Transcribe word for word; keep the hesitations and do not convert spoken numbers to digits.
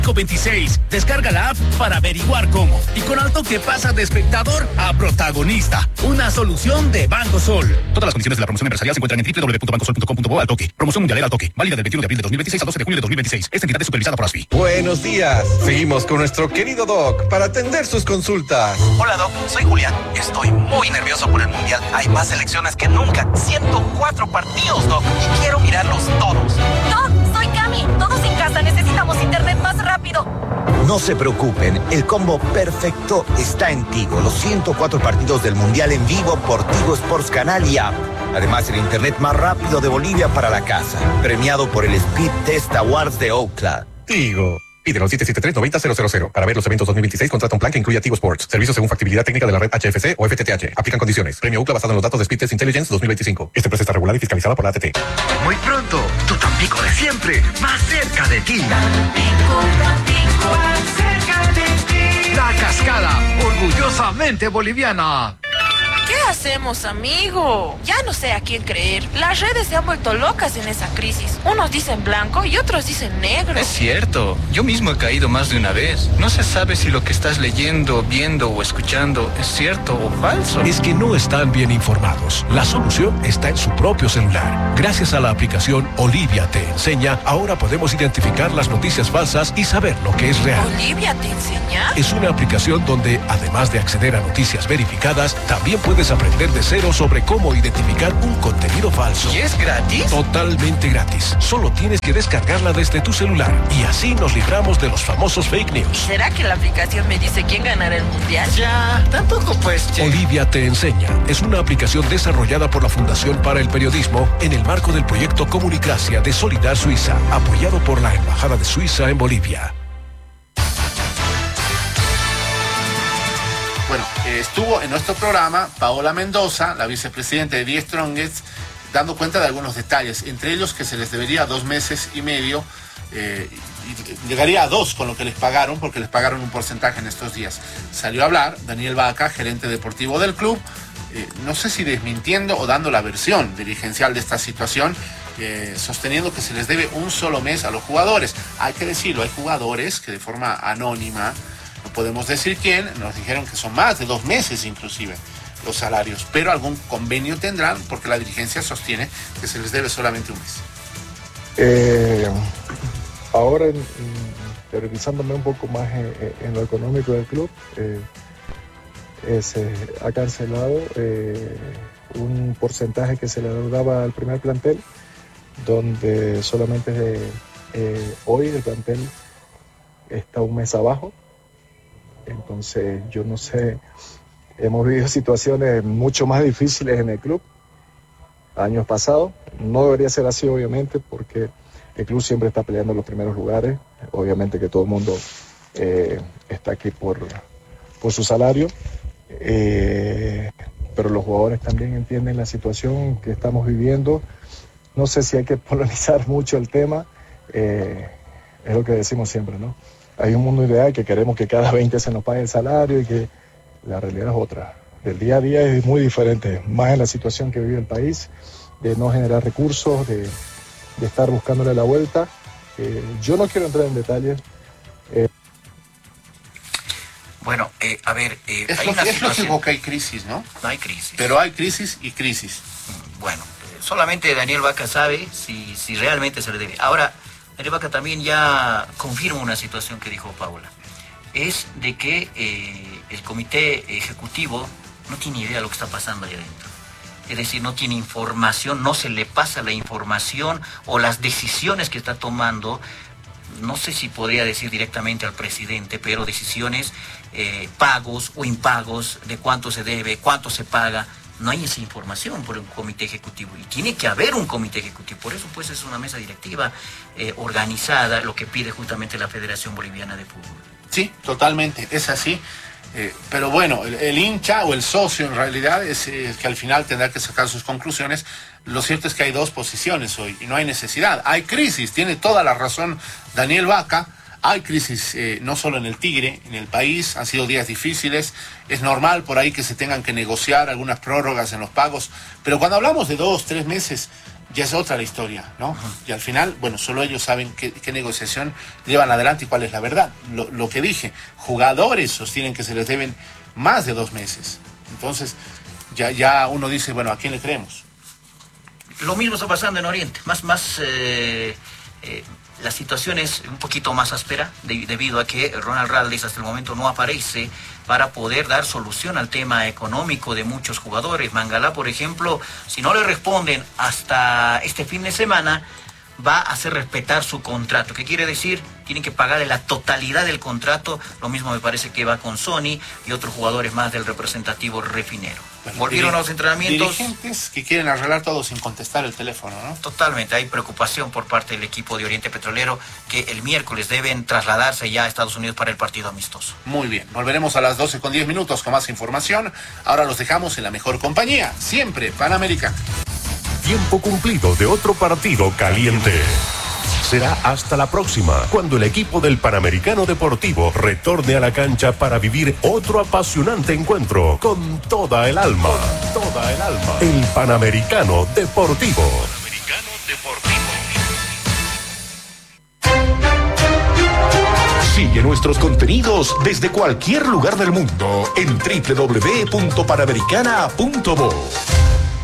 veintiséis. Descarga la app para averiguar cómo. Y con Alto que pasa de espectador a protagonista. Una solución de Banco Sol. Todas las condiciones de la promoción empresarial se encuentran en doble u doble u doble u punto bancosol punto com punto bo al toque. Promoción mundial al toque. Válida del veintiuno de abril de dos mil veintiséis al doce de julio de dos mil veintiséis. Esta entidad es supervisada por ASFI. Buenos días. Seguimos con nuestro querido Doc para atender sus consultas. Hola, Doc. Soy Julián. Estoy muy nervioso por el Mundial. Hay más selecciones que nunca. ciento cuatro partidos, Doc. Y quiero mirarlos todos. Doc, soy Cami. Todos en casa necesitamos internet más rápido. No se preocupen, el combo perfecto está en Tigo. Los ciento cuatro partidos del Mundial en vivo por Tigo Sports Canal y app. Además, el internet más rápido de Bolivia para la casa. Premiado por el Speed Test Awards de Ookla. Tigo. Pídelo al siete siete tres, nueve cero cero cero. Para ver los eventos dos mil veintiséis, contrata un plan que incluya Tigo Sports. Servicio según factibilidad técnica de la red H F C o F T T H. Aplican condiciones. Premio Ookla basado en los datos de Speed Test Intelligence dos mil veinticinco. Esta empresa está regulada y fiscalizada por la A T T. Muy pronto, tu Tampico de siempre, más cerca de ti. Tampico, Tampico, más cerca de ti. La Cascada, orgullosamente boliviana. ¿Qué hacemos, amigo? Ya no sé a quién creer. Las redes se han vuelto locas en esa crisis. Unos dicen blanco y otros dicen negro. Es cierto. Yo mismo he caído más de una vez. No se sabe si lo que estás leyendo, viendo o escuchando es cierto o falso. Es que no están bien informados. La solución está en su propio celular. Gracias a la aplicación Olivia Te Enseña, ahora podemos identificar las noticias falsas y saber lo que es real. ¿Olivia Te Enseña? Es una aplicación donde, además de acceder a noticias verificadas, también puedes aprender de cero sobre cómo identificar un contenido falso. ¿Y es gratis? Totalmente gratis. Solo tienes que descargarla desde tu celular y así nos libramos de los famosos fake news. ¿Será que la aplicación me dice quién ganará el mundial? Ya, tampoco pues, che. Olivia Te Enseña es una aplicación desarrollada por la Fundación para el Periodismo en el marco del proyecto Comunicracia de Solidar Suiza, apoyado por la Embajada de Suiza en Bolivia. Bueno, eh, estuvo en nuestro programa Paola Mendoza, la vicepresidenta de The Strongest, dando cuenta de algunos detalles, entre ellos que se les debería dos meses y medio, eh, y llegaría a dos con lo que les pagaron, porque les pagaron un porcentaje en estos días. Salió a hablar Daniel Vaca, gerente deportivo del club, eh, no sé si desmintiendo o dando la versión dirigencial de esta situación, eh, sosteniendo que se les debe un solo mes a los jugadores. Hay que decirlo, hay jugadores que de forma anónima, no podemos decir quién, nos dijeron que son más de dos meses inclusive los salarios, pero algún convenio tendrán porque la dirigencia sostiene que se les debe solamente un mes. Eh, ahora, en, revisándome un poco más en, en lo económico del club, eh, eh, se ha cancelado eh, un porcentaje que se le daba al primer plantel, donde solamente eh, hoy el plantel está un mes abajo. Entonces, yo no sé, hemos vivido situaciones mucho más difíciles en el club años pasados. No debería ser así, obviamente, porque el club siempre está peleando los primeros lugares. Obviamente que todo el mundo eh, está aquí por, por su salario, eh, pero los jugadores también entienden la situación que estamos viviendo. No sé si hay que polarizar mucho el tema, eh, es lo que decimos siempre, ¿no? Hay un mundo ideal que queremos que cada veinte se nos pague el salario y que la realidad es otra. El día a día es muy diferente, más en la situación que vive el país, de no generar recursos, de, de estar buscándole la vuelta. Eh, yo no quiero entrar en detalles. Eh. Bueno, eh, a ver, eh, es, hay lo, una es situación... lógico que hay crisis, ¿no? No hay crisis. Pero hay crisis y crisis. Bueno, solamente Daniel Vaca sabe si, si realmente se le debe. Ahora, Daniel Vaca también ya confirma una situación que dijo Paula. Es de que eh, el comité ejecutivo no tiene idea de lo que está pasando ahí adentro. Es decir, no tiene información, no se le pasa la información o las decisiones que está tomando. No sé si podría decir directamente al presidente, pero decisiones, eh, pagos o impagos, de cuánto se debe, cuánto se paga. No hay esa información por un comité ejecutivo y tiene que haber un comité ejecutivo. Por eso pues es una mesa directiva eh, organizada, lo que pide justamente la Federación Boliviana de Fútbol. Sí, totalmente, es así. Eh, pero bueno, el, el hincha o el socio en realidad es el que al final tendrá que sacar sus conclusiones. Lo cierto es que hay dos posiciones hoy y no hay necesidad. Hay crisis, tiene toda la razón Daniel Vaca. Hay crisis eh, no solo en el Tigre, en el país, han sido días difíciles, es normal por ahí que se tengan que negociar algunas prórrogas en los pagos, pero cuando hablamos de dos, tres meses, ya es otra la historia, ¿no? Y al final, bueno, solo ellos saben qué, qué negociación llevan adelante y cuál es la verdad. Lo, lo que dije, jugadores sostienen que se les deben más de dos meses. Entonces, ya, ya uno dice, bueno, ¿a quién le creemos? Lo mismo está pasando en Oriente, más, más eh, eh, la situación es un poquito más áspera de, debido a que Ronald Raldes hasta el momento no aparece para poder dar solución al tema económico de muchos jugadores. Mangala, por ejemplo, si no le responden hasta este fin de semana, va a hacer respetar su contrato. ¿Qué quiere decir? Tienen que pagarle la totalidad del contrato. Lo mismo me parece que va con Sony y otros jugadores más del representativo refinero. Bueno, volvieron a los entrenamientos. Dirigentes que quieren arreglar todo sin contestar el teléfono, ¿no? Totalmente. Hay preocupación por parte del equipo de Oriente Petrolero que el miércoles deben trasladarse ya a Estados Unidos para el partido amistoso. Muy bien. Volveremos a las doce con diez minutos con más información. Ahora los dejamos en la mejor compañía. Siempre Panamericana. Tiempo cumplido de otro partido caliente. Será hasta la próxima, cuando el equipo del Panamericano Deportivo retorne a la cancha para vivir otro apasionante encuentro con toda el alma. Con toda el alma. El Panamericano Deportivo. Panamericano Deportivo. Sigue nuestros contenidos desde cualquier lugar del mundo en doble u doble u doble u punto panamericana punto bo.